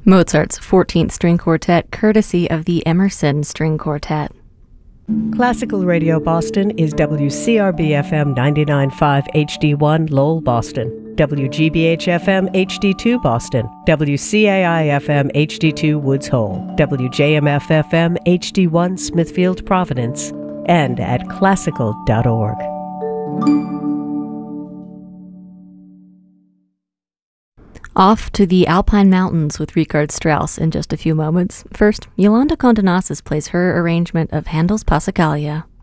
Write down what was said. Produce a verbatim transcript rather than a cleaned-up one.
Mozart's fourteenth String Quartet, courtesy of the Emerson String Quartet. Classical Radio Boston is W C R B F M ninety-nine point five H D one Lowell, Boston, W G B H F M H D two Boston, W C A I F M H D two Woods Hole, W J M F F M H D one Smithfield, Providence, and at classical dot org. Off to the Alpine Mountains with Richard Strauss in just a few moments. First, Yolanda Condonasis plays her arrangement of Handel's Passacaglia.